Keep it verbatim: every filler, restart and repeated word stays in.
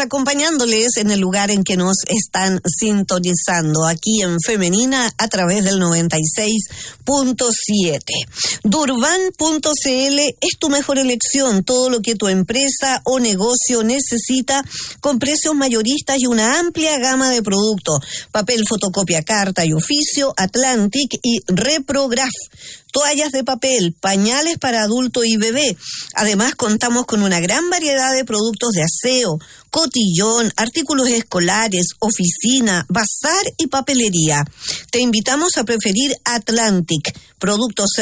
acompañándoles en el lugar en que nos están sintonizando, aquí en Femenina a través del noventa y seis punto siete. Durban punto c l es tu mejor elección, todo lo que tu empresa o negocio necesita con precios mayoristas y una amplia gama de productos. Papel, fotocopia, carta y oficio, Atlantic y Reprograph. Toallas de papel, pañales para adulto y bebé. Además, contamos con una gran variedad de productos de aseo, cotillón, artículos escolares, oficina, bazar y papelería. Te invitamos a preferir Atlantic, productos